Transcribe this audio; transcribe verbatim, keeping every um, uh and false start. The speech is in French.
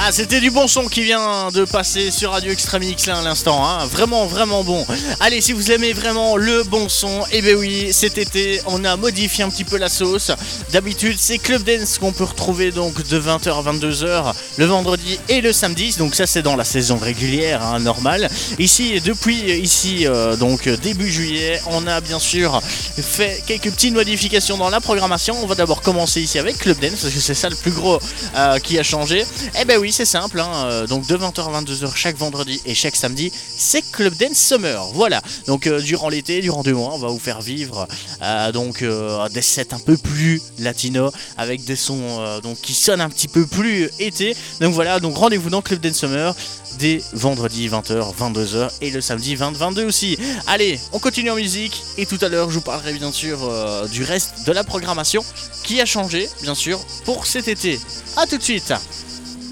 Ah, c'était du bon son qui vient de passer sur Radio Extreme X là à l'instant, hein. Vraiment, vraiment bon. Allez, si vous aimez vraiment le bon son, eh ben oui, cet été, on a modifié un petit peu la sauce. D'habitude, c'est Club Dance qu'on peut retrouver donc de vingt heures à vingt-deux heures le vendredi et le samedi. Donc ça, c'est dans la saison régulière, hein, normale. Ici, depuis ici, euh, donc début juillet, on a bien sûr fait quelques petites modifications dans la programmation. On va d'abord commencer ici avec Club Dance parce que c'est ça le plus gros euh, qui a changé. Eh ben oui, c'est simple, hein, euh, donc de vingt heures à vingt-deux heures chaque vendredi et chaque samedi, c'est Club Dance Summer. Voilà, donc euh, durant l'été, durant deux mois, on va vous faire vivre euh, donc euh, des sets un peu plus latino avec des sons euh, donc qui sonnent un petit peu plus été. Donc voilà, donc rendez-vous dans Club Dance Summer dès vendredi vingt heures, vingt-deux heures et le samedi vingt, vingt-deux aussi. Allez, on continue en musique et tout à l'heure je vous parlerai bien sûr euh, du reste de la programmation qui a changé bien sûr pour cet été. A tout de suite.